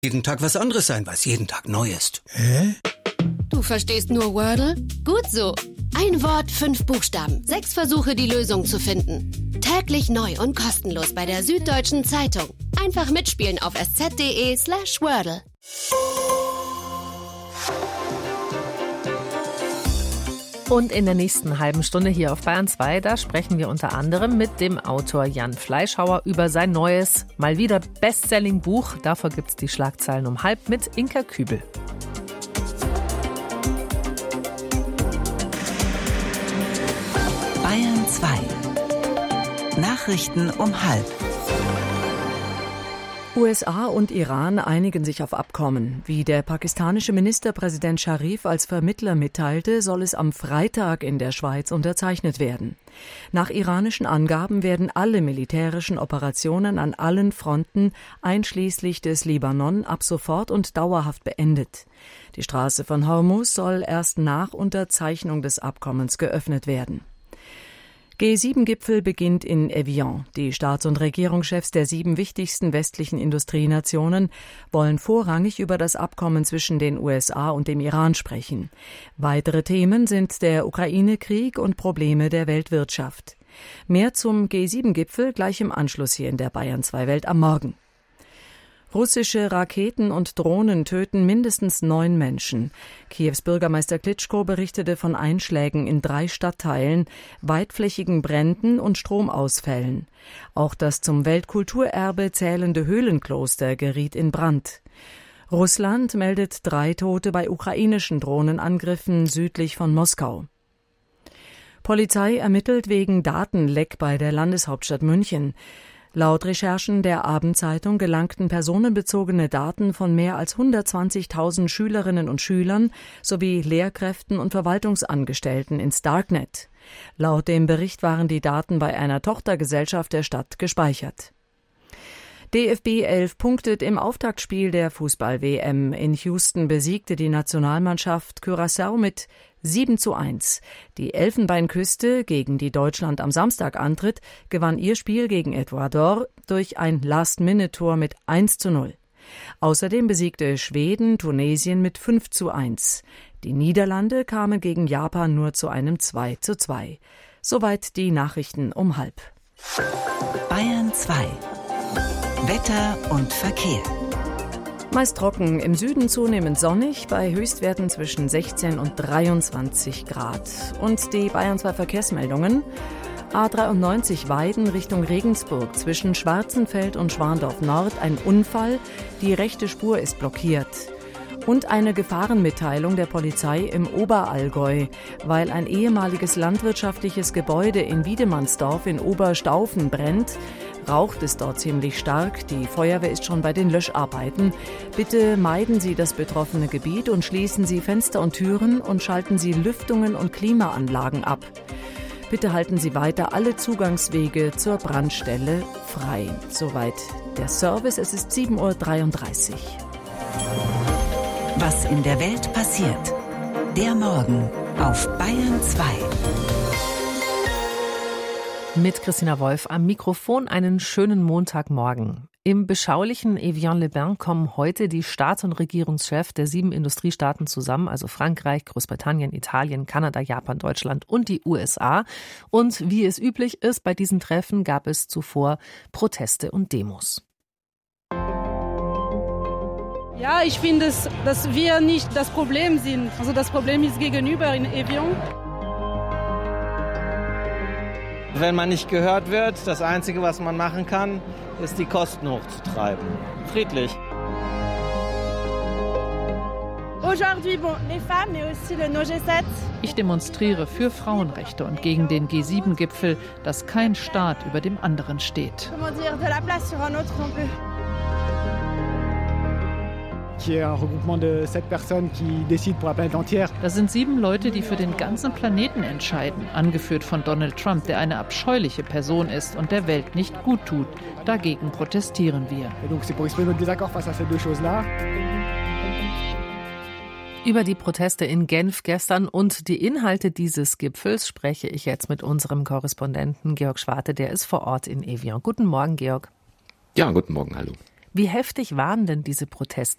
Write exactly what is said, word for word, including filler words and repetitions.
jeden Tag was anderes sein, was jeden Tag neu ist. Hä? Du verstehst nur Wordle? Gut so. Ein Wort, fünf Buchstaben. Sechs Versuche, die Lösung zu finden. Täglich neu und kostenlos bei der Süddeutschen Zeitung. Einfach mitspielen auf sz.de slash Wordle. Und in der nächsten halben Stunde hier auf Bayern zwei, da sprechen wir unter anderem mit dem Autor Jan Fleischhauer über sein neues, mal wieder Bestselling-Buch. Davor gibt's die Schlagzeilen um halb mit Inka Kübel. Bayern zwei. Nachrichten um halb. U S A und Iran einigen sich auf Abkommen. Wie der pakistanische Ministerpräsident Sharif als Vermittler mitteilte, soll es am Freitag in der Schweiz unterzeichnet werden. Nach iranischen Angaben werden alle militärischen Operationen an allen Fronten, einschließlich des Libanon, ab sofort und dauerhaft beendet. Die Straße von Hormuz soll erst nach Unterzeichnung des Abkommens geöffnet werden. G sieben Gipfel beginnt in Evian. Die Staats- und Regierungschefs der sieben wichtigsten westlichen Industrienationen wollen vorrangig über das Abkommen zwischen den U S A und dem Iran sprechen. Weitere Themen sind der Ukraine-Krieg und Probleme der Weltwirtschaft. Mehr zum G sieben Gipfel gleich im Anschluss hier in der Bayern zwei Welt am Morgen. Russische Raketen und Drohnen töten mindestens neun Menschen. Kiews Bürgermeister Klitschko berichtete von Einschlägen in drei Stadtteilen, weitflächigen Bränden und Stromausfällen. Auch das zum Weltkulturerbe zählende Höhlenkloster geriet in Brand. Russland meldet drei Tote bei ukrainischen Drohnenangriffen südlich von Moskau. Polizei ermittelt wegen Datenleck bei der Landeshauptstadt München. Laut Recherchen der Abendzeitung gelangten personenbezogene Daten von mehr als hundertzwanzigtausend Schülerinnen und Schülern sowie Lehrkräften und Verwaltungsangestellten ins Darknet. Laut dem Bericht waren die Daten bei einer Tochtergesellschaft der Stadt gespeichert. D F B elf punktet im Auftaktspiel der Fußball-W M. In Houston besiegte die Nationalmannschaft Curaçao mit sieben zu eins. Die Elfenbeinküste, gegen die Deutschland am Samstag antritt, gewann ihr Spiel gegen Ecuador durch ein Last-Minute-Tor mit eins zu null. Außerdem besiegte Schweden Tunesien mit fünf zu eins. Die Niederlande kamen gegen Japan nur zu einem zwei zu zwei. Soweit die Nachrichten um halb. Bayern zwei. Wetter und Verkehr. Meist trocken, im Süden zunehmend sonnig, bei Höchstwerten zwischen sechzehn und dreiundzwanzig Grad. Und die Bayern zwei Verkehrsmeldungen. A dreiundneunzig Weiden Richtung Regensburg, zwischen Schwarzenfeld und Schwandorf Nord ein Unfall, die rechte Spur ist blockiert. Und eine Gefahrenmitteilung der Polizei im Oberallgäu, weil ein ehemaliges landwirtschaftliches Gebäude in Wiedemannsdorf in Oberstaufen brennt, raucht es dort ziemlich stark. Die Feuerwehr ist schon bei den Löscharbeiten. Bitte meiden Sie das betroffene Gebiet und schließen Sie Fenster und Türen und schalten Sie Lüftungen und Klimaanlagen ab. Bitte halten Sie weiter alle Zugangswege zur Brandstelle frei. Soweit der Service. Es ist sieben Uhr dreiunddreißig. Was in der Welt passiert. Der Morgen auf Bayern zwei. Mit Christina Wolf am Mikrofon einen schönen Montagmorgen. Im beschaulichen Evian-les-Bains kommen heute die Staats- und Regierungschefs der sieben Industriestaaten zusammen, also Frankreich, Großbritannien, Italien, Kanada, Japan, Deutschland und die U S A. Und wie es üblich ist, bei diesen Treffen gab es zuvor Proteste und Demos. Ja, ich finde, dass, dass wir nicht das Problem sind. Also das Problem ist gegenüber in Evian. Wenn man nicht gehört wird, das Einzige, was man machen kann, ist die Kosten hochzutreiben. Friedlich. Ich demonstriere für Frauenrechte und gegen den G sieben Gipfel, dass kein Staat über dem anderen steht. Das sind sieben Leute, die für den ganzen Planeten entscheiden, angeführt von Donald Trump, der eine abscheuliche Person ist und der Welt nicht gut tut. Dagegen protestieren wir. Über die Proteste in Genf gestern und die Inhalte dieses Gipfels spreche ich jetzt mit unserem Korrespondenten Georg Schwarte, der ist vor Ort in Evian. Guten Morgen, Georg. Ja, guten Morgen, hallo. Wie heftig waren denn diese Proteste?